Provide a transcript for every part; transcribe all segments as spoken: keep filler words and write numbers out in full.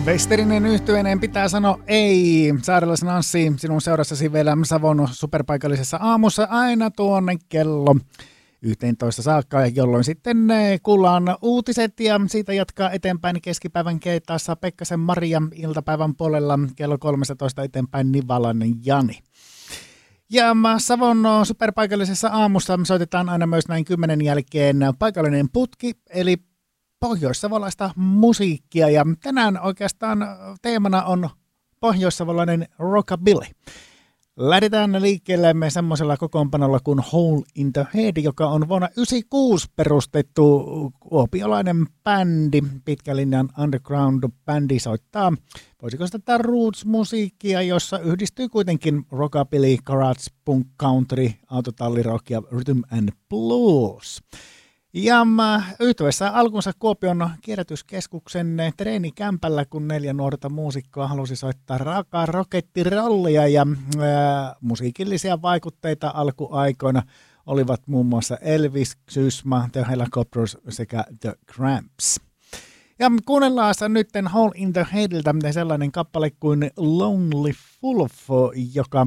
Westerinen yhtyeineen pitää sanoa ei. Saarelaisen Anssi, sinun seurassasi vielä Savon superpaikallisessa aamussa aina tuonne kello yhteentoista saakka, jolloin sitten kuullaan uutiset ja siitä jatkaa eteenpäin keskipäivän keitaassa Pekkasen Maria, iltapäivän puolella kello kolmetoista eteenpäin Nivalan Jani. Ja Savon superpaikallisessa aamussa soitetaan aina myös näin kymmenen jälkeen paikallinen putki, eli pohjoissavolaista musiikkia, ja tänään oikeastaan teemana on pohjoissavolainen rockabilly. Lähdetään liikkeelle semmoisella kokoonpanolla kuin Hole in the Head, joka on vuonna yhdeksänkymmentäkuusi perustettu kuopiolainen bändi, pitkän linjan underground-bändi soittaa, voisiko sitä roots-musiikkia, jossa yhdistyy kuitenkin rockabilly, garage, punk, country, autotallirock ja rhythm and blues. Ja yhtyessä alkunsa Kuopion kierrätyskeskuksen treenikämpällä, kun neljä nuorta muusikkoa halusi soittaa raakaa rokettirollia, ja ää, musiikillisia vaikutteita alkuaikoina olivat muun muassa Elvis, Sysma, The Helicopters sekä The Cramps. Ja kuunnellaan nyt Hole in the Headiltä sellainen kappale kuin Lonely Wolf, joka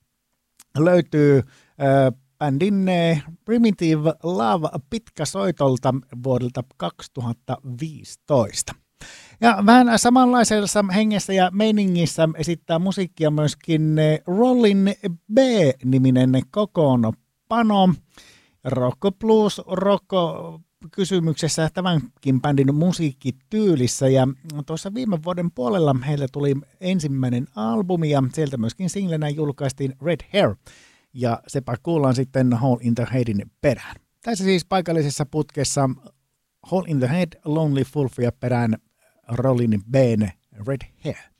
löytyy ää, bändin Primitive Love pitkäsoitolta vuodelta kaksituhattaviisitoista. Ja vähän samanlaisessa hengessä ja meiningissä esittää musiikkia myöskin Rollin B-niminen kokoonpano. Rock blues, rock kysymyksessä tämänkin bändin musiikkityylissä, ja tuossa viime vuoden puolella heille tuli ensimmäinen albumi ja sieltä myöskin singlenä julkaistiin Red Hair. Ja sepä kuullaan sitten Hole in the Headin perään. Tässä siis paikallisessa putkessa Hole in the Head, Lonely Wolf ja perään Rollin B:n Red Hair.